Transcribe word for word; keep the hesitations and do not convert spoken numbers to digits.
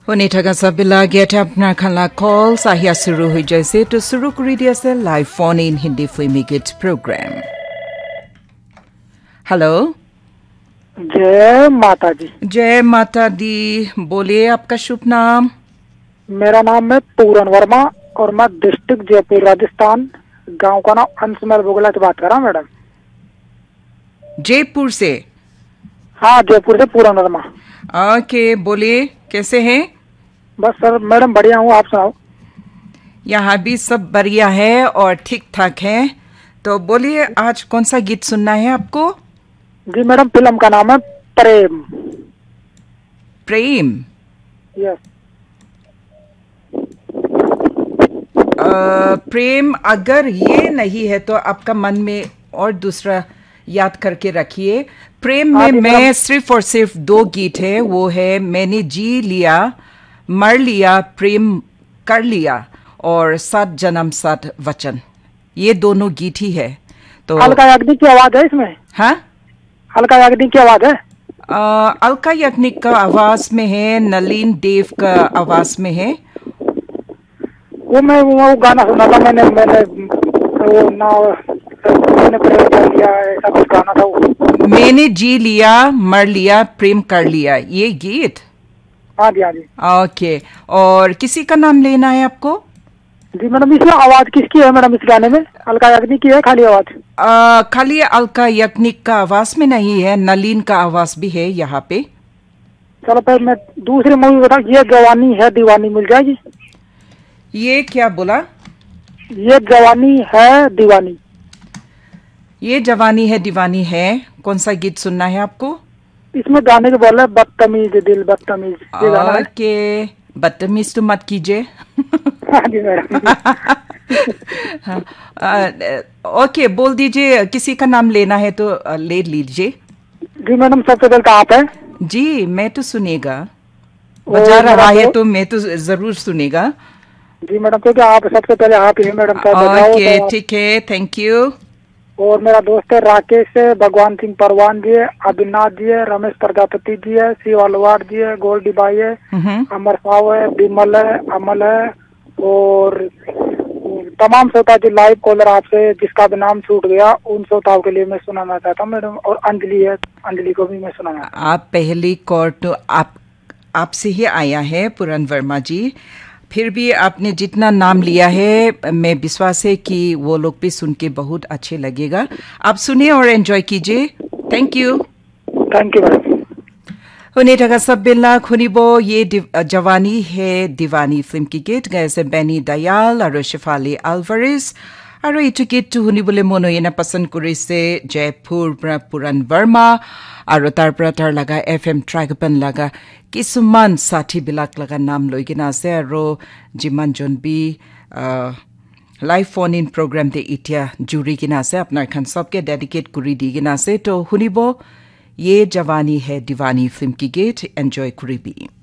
শুনি থকা সববিলাক ইয়াতে আপোনাৰ খালা কল চাহিয়া শুরু হৈ যাইছে তো শুরু কৰি দি আছে live phone in Hindi filmi গীত प्रोग्राम। हेलो, जय माता दी। जय माता दी। बोलिए आपका शुभ नाम। मेरा नाम है पूरन वर्मा और मैं डिस्ट्रिक्ट जयपुर राजस्थान, गांव का नाम अंशमल बोगला से बात कर रहा हूँ मैडम। जयपुर से? हाँ, जयपुर से पूरन वर्मा। ओके, बोलिए कैसे हैं? बस सर मैडम बढ़िया हूँ, आप सुनाओ। यहाँ भी सब बढ़िया है और ठीक ठाक है। तो बोलिए आज कौन सा गीत सुनना है आपको? जी मैडम, फिल्म का नाम है प्रेम। प्रेम? यस। आ, प्रेम अगर ये नहीं है तो आपका मन में और दूसरा याद करके रखिए। प्रेम में मैं सिर्फ और सिर्फ दो गीत है, वो है मैंने जी लिया, मर लिया, प्रेम कर लिया और सात जन्म सात वचन, ये दोनों गीत ही है। तो अलका याग्निक की आवाज है इसमें? हाँ, अलका याग्निक की आवाज है। आ, अलका याग्निक का आवाज में है, नलिन देव का आवाज में है। वो मैं वो गाना सुना था मैंने मैंने वो ना मैंने प्रेम कर लिया, ऐसा कुछ गाना था वो। मैंने जी लिया, मर लिया, प्रेम कर लिया, ये गीत। हाँ जी, हाँ जी। ओके, और किसी का नाम लेना है आपको? जी मैडम, इसमें आवाज किसकी है मैडम इस गाने में? अलका याग्निक की है खाली आवाज? आ, खाली अलका याग्निक का आवाज में नहीं है, नलिन का आवाज भी है यहाँ पे। चलो फिर मैं दूसरी मूवी बता, ये जवानी है दीवानी मिल जाएगी? ये क्या बोला? ये जवानी है दीवानी। ये जवानी है दीवानी है। कौन सा गीत सुनना है आपको? इसमें गाने के बोल है बदतमीज दिल बदतमीज, ये गाना है। ओके, बदतमीज तो मत कीजिए। हाँ जी मैडम। हाँ, ओके, बोल दीजिए, किसी का नाम लेना है तो ले लीजिए। जी मैडम, सबसे पहले तो आप है। जी, मैं तो सुनेगा, बजा रहा है तो मैं तो जरूर सुनेगा। जी मैडम, क्योंकि आप सबसे पहले आप ही मैडम। ओके, ठीक है, थैंक यू। और मेरा दोस्त है राकेश है, भगवान सिंह परवान जी है, अभिनाथ जी है, रमेश प्रजापति जी है, शिव अलवाड़ जी है, गोल्डी बाई है, अमर साव है, बिमल है, अमल है और तमाम श्रोता जो लाइव कॉलर आपसे जिसका भी नाम छूट गया उन श्रोताओं के लिए मैं सुनाना चाहता हूँ मैडम। और अंजलि है, अंजलि को भी मैं सुनाना। आप पहली कॉल तो आप आपसे ही आया है पूरन वर्मा जी, फिर भी आपने जितना नाम लिया है मैं विश्वास है कि वो लोग भी सुन के बहुत अच्छे लगेगा। आप सुनिए और एंजॉय कीजिए। Thank you. Thank you madam. শুনি থকা সববিলাক শুনিব ये जवानी है दीवानी फिल्म की गीत गाইছে বেনি দয়াল আৰু শেফালী আলভাৰেজ আৰু এইটো গীতটো শুনিবলৈ মনোয়না পছন্দ কৰিছে জয়পুৰ পৰা পুৰণ বৰ্মা আৰু তাৰ পৰা তাৰ লগা এফ এম ট্ৰাগপন লগা কিছুমান সাথীবিলাক লগা নাম লৈ কিনে আছে আৰু যিমান জন B live phone in programme দে ইতিয়া জুৰি কিনে আছে আপোনাৰ খান সবকে ডেডিকেট কৰি দি কিনে আছে। তো শুনিব ये जवानी है दीवानी फिल्म की गीत, एंजॉय करीबी।